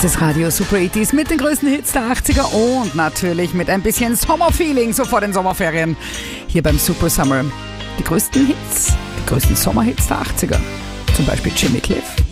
ist Radio Super 80s mit den größten Hits der 80er und natürlich mit ein bisschen Sommerfeeling so vor den Sommerferien. Hier beim Super Summer. Die größten Hits, die größten Sommerhits der 80er. Zum Beispiel Jimmy Cliff.